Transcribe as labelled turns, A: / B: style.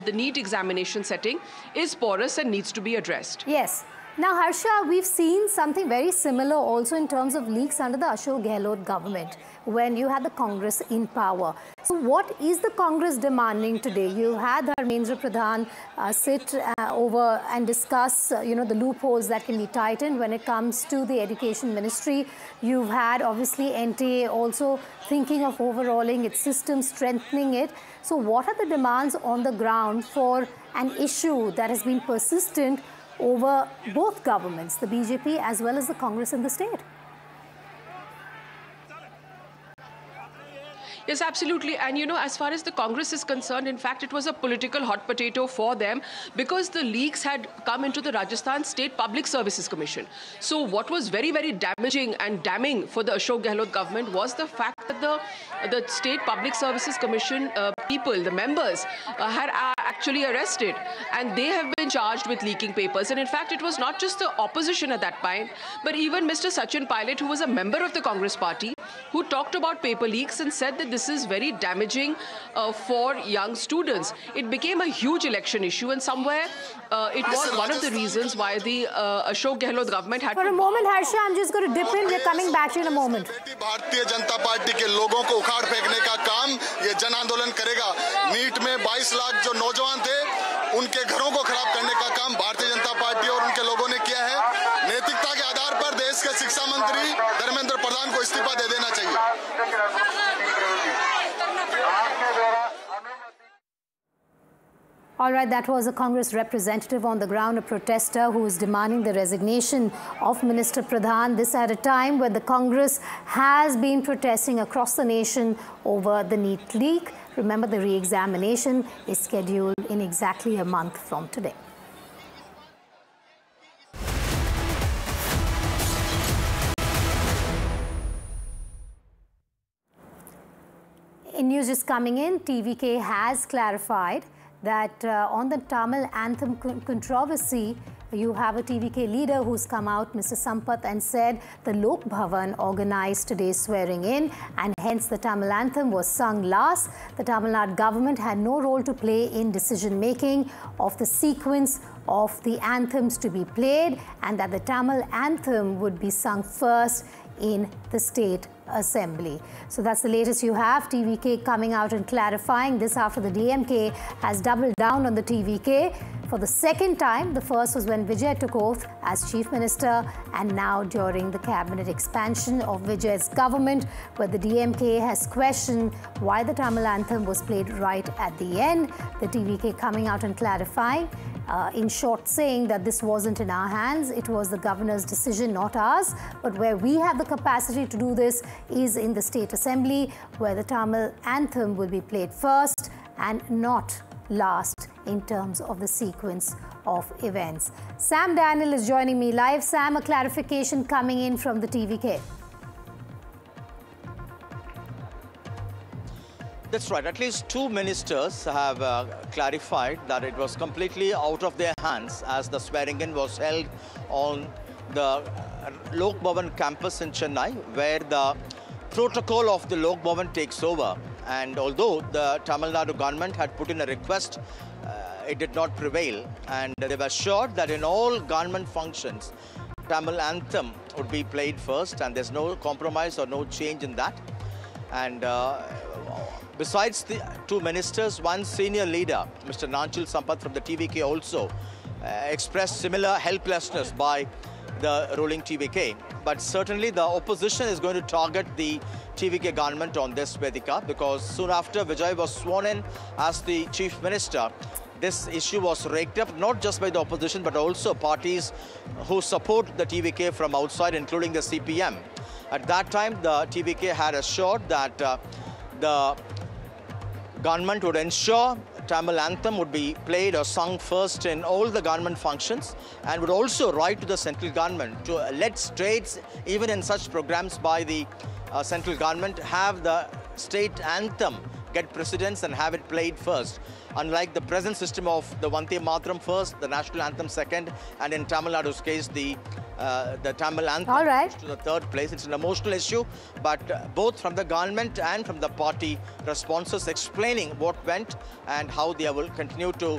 A: the NEET examination setting is porous and needs to be addressed.
B: Yes. Now, Harsha, we've seen something very similar also in terms of leaks under the Ashok Gehlot government when you had the Congress in power. So what is the Congress demanding today? You had Dharmendra Pradhan sit over and discuss, the loopholes that can be tightened when it comes to the Education Ministry. You've had, obviously, NTA also thinking of overhauling its system, strengthening it. So what are the demands on the ground for an issue that has been persistent over both governments, the BJP as well as the Congress in the state?
A: Yes, absolutely. And, as far as the Congress is concerned, in fact, it was a political hot potato for them because the leaks had come into the Rajasthan State Public Services Commission. So what was very, very damaging and damning for the Ashok Gehlot government was the fact that the State Public Services Commission people, the members, had actually arrested, and they have been charged with leaking papers. And in fact, it was not just the opposition at that point, but even Mr. Sachin Pilot, who was a member of the Congress party, who talked about paper leaks and said that this is very damaging for young students. It became a huge election issue, and somewhere it was one of the reasons why the Ashok Gehlot government had
B: For a moment, Harsha, I'm just going to dip in. We're coming back to you in a moment.
C: Bharatiya Janata party के लोगों को उखाड़ फेंकने का काम ये जन आंदोलन करेगा। नीट में 22 लाख जो नौजवान थे, उनके घरों को खराब करने का काम भारतीय जनता पार्टी और उनके लोगों ने किया है। नैतिकता के आधार पर देश के शिक्षा मंत्री धर्मेंद्र प्रधान को इस्तीफा दे देना चाहिए।
B: All right, that was a Congress representative on the ground, a protester who is demanding the resignation of Minister Pradhan. This at a time when the Congress has been protesting across the nation over the NEET leak. Remember, the re-examination is scheduled in exactly a month from today. In news just coming in, TVK has clarified that on the Tamil anthem controversy, you have a TVK leader who's come out, Mr. Sampath, and said the Lok Bhavan organized today's swearing in, and hence the Tamil anthem was sung last. The Tamil Nadu government had no role to play in decision-making of the sequence of the anthems to be played, and that the Tamil anthem would be sung first in the State Assembly. So that's the latest you have. TVK coming out and clarifying this after the DMK has doubled down on the TVK for the second time. The first was when Vijay took oath as Chief Minister, and now during the cabinet expansion of Vijay's government, where the DMK has questioned why the Tamil anthem was played right at the end. The TVK coming out and clarifying, in short, saying that this wasn't in our hands, it was the governor's decision, not ours, but where we have the capacity to do this is in the State Assembly, where the Tamil anthem will be played first and not last in terms of the sequence of events. Sam Daniel is joining me live. Sam, a clarification coming in from the TVK.
D: That's right. At least two ministers have clarified that it was completely out of their hands as the swearing-in was held on the Lok Bhavan campus in Chennai, where the protocol of the Lok Bhavan takes over. And although the Tamil Nadu government had put in a request, it did not prevail. And they were assured that in all government functions, Tamil anthem would be played first, and there's no compromise or no change in that. And besides the two ministers, one senior leader, Mr. Nanchil Sampath from the TVK, also expressed similar helplessness by the ruling TVK. But certainly the opposition is going to target the TVK government on this Vedika, because soon after Vijay was sworn in as the Chief Minister, this issue was raked up not just by the opposition but also parties who support the TVK from outside, including the CPM. At that time, the TVK had assured that the government would ensure Tamil anthem would be played or sung first in all the government functions, and would also write to the central government to let states, even in such programs by the central government, have the state anthem get precedence and have it played first. Unlike the present system of the Vande Mataram first, the national anthem second, and in Tamil Nadu's case, the Tamil anthem to the third place. It's an emotional issue, but both from the government and from the party responses explaining what went and how they will continue to